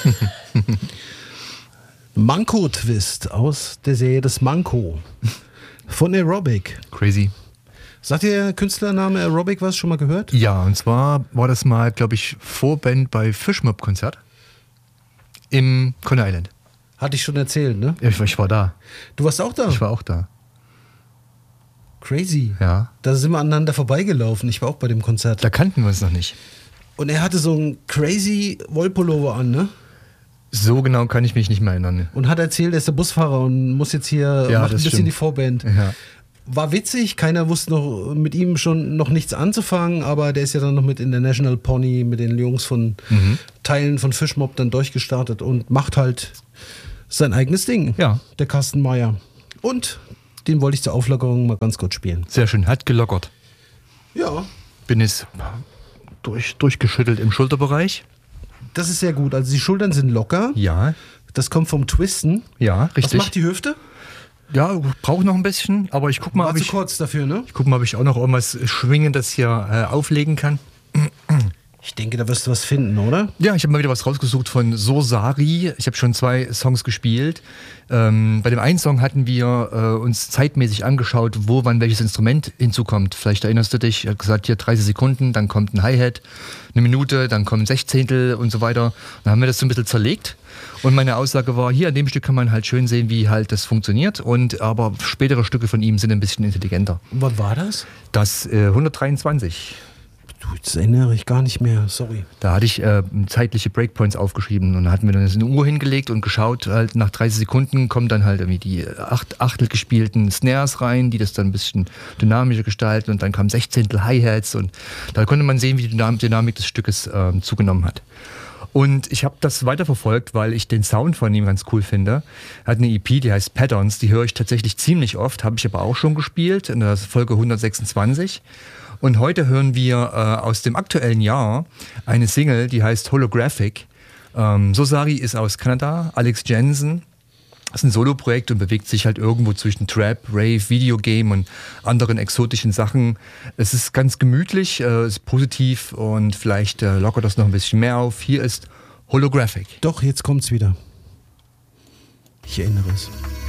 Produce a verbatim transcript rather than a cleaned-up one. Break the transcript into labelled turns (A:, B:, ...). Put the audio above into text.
A: Manko-Twist aus der Serie Das Manko von Aerobic.
B: Crazy.
A: Sagt ihr der Künstlername Aerobic was? Schon mal gehört?
B: Ja, und zwar war das mal, glaube ich, Vorband bei Fishmob-Konzert im Coney Island.
A: Hatte ich schon erzählt, ne?
B: Ja, ich, ich war da.
A: Du warst auch da?
B: Ich war auch da.
A: Crazy.
B: Ja.
A: Da sind wir aneinander vorbeigelaufen. Ich war auch bei dem Konzert.
B: Da kannten wir uns noch nicht.
A: Und er hatte so einen crazy Wollpullover an, ne?
B: So genau kann ich mich nicht mehr erinnern.
A: Und hat erzählt, er ist der Busfahrer und muss jetzt hier,
B: Ja,
A: macht ein
B: das
A: bisschen
B: stimmt.
A: die Vorband.
B: Ja.
A: War witzig, keiner wusste noch mit ihm schon noch nichts anzufangen, aber der ist ja dann noch mit International Pony, mit den Jungs von
B: Mhm.
A: Teilen von Fishmob dann durchgestartet und macht halt sein eigenes Ding.
B: Ja.
A: Der Carsten Meyer. Und den wollte ich zur Auflockerung mal ganz kurz spielen.
B: Sehr schön, hat gelockert.
A: Ja.
B: Bin jetzt durch, durchgeschüttelt im Schulterbereich.
A: Das ist sehr gut. Also die Schultern sind locker.
B: Ja,
A: Das kommt vom Twisten.
B: ja, richtig.
A: Was macht die Hüfte?
B: Ja, brauche noch ein bisschen, aber ich guck mal,
A: War
B: ob
A: zu
B: ich,
A: kurz dafür, ne?
B: ich guck mal, ob ich auch noch irgendwas Schwingendes hier äh, auflegen kann.
A: Ich denke, da wirst du was finden, oder?
B: Ja, ich habe mal wieder was rausgesucht von Sosari. Ich habe schon zwei Songs gespielt. Ähm, bei dem einen Song hatten wir äh, uns zeitmäßig angeschaut, wo wann welches Instrument hinzukommt. Vielleicht erinnerst du dich, er hat gesagt, hier dreißig Sekunden, dann kommt ein Hi-Hat, eine Minute, dann kommen Sechzehntel und so weiter. Dann haben wir das so ein bisschen zerlegt. Und meine Aussage war, hier an dem Stück kann man halt schön sehen, wie halt das funktioniert. Und aber spätere Stücke von ihm sind ein bisschen intelligenter.
A: Und wann war das?
B: Das äh, hundertdreiundzwanzig.
A: Du, das erinnere ich gar nicht mehr, sorry.
B: Da hatte ich äh, zeitliche Breakpoints aufgeschrieben und dann hatten wir dann eine Uhr hingelegt und geschaut, halt nach dreißig Sekunden kommen dann halt irgendwie die acht Achtel gespielten Snares rein, die das dann ein bisschen dynamischer gestalten und dann kamen Sechzehntel Hi-Hats und da konnte man sehen, wie die Dynamik des Stückes äh, zugenommen hat. Und ich habe das weiterverfolgt, weil ich den Sound von ihm ganz cool finde. Er hat eine E P, die heißt Patterns, die höre ich tatsächlich ziemlich oft, habe ich aber auch schon gespielt in der Folge hundertsechsundzwanzig. Und heute hören wir äh, aus dem aktuellen Jahr eine Single, die heißt Holographic. Ähm, Sosari ist aus Kanada, Alex Jensen. Das ist ein Soloprojekt und bewegt sich halt irgendwo zwischen Trap, Rave, Videogame und anderen exotischen Sachen. Es ist ganz gemütlich, äh, ist positiv und vielleicht äh, lockert das noch ein bisschen mehr auf. Hier ist Holographic.
A: Doch, jetzt kommt's wieder. Ich erinnere es.